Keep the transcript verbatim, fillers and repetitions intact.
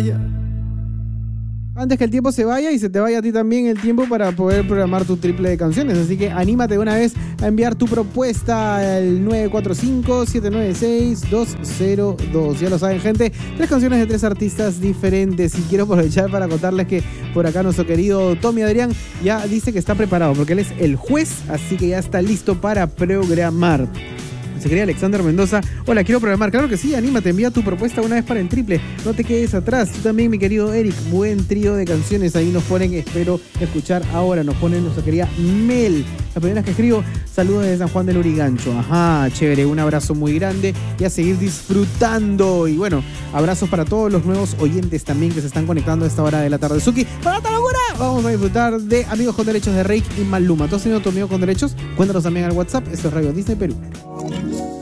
vaya. Antes que el tiempo se vaya y se te vaya a ti también el tiempo para poder programar tu triple de canciones. Así que anímate de una vez a enviar tu propuesta al nueve cuatro cinco, siete nueve seis, dos cero dos. Ya lo saben, gente, tres canciones de tres artistas diferentes. Y quiero aprovechar para contarles que por acá nuestro querido Tommy Adrián ya dice que está preparado porque él es el juez, así que ya está listo para programar. Se quería Alexander Mendoza. Hola, quiero programar. Claro que sí, anímate, envía tu propuesta una vez para el triple. No te quedes atrás. Tú también, mi querido Eric. Buen trío de canciones. Ahí nos ponen, espero escuchar ahora. Nos ponen nuestra querida Mel. Las primeras que escribo, saludos desde San Juan del Lurigancho. Ajá, chévere. Un abrazo muy grande y a seguir disfrutando. Y bueno, abrazos para todos los nuevos oyentes también que se están conectando a esta hora de la tarde. Suki, ¡para esta locura! Vamos a disfrutar de Amigos con Derechos de Reik y Maluma. ¿Tú has tenido tu amigo con derechos? Cuéntanos también al WhatsApp. Esto es Radio Disney Perú.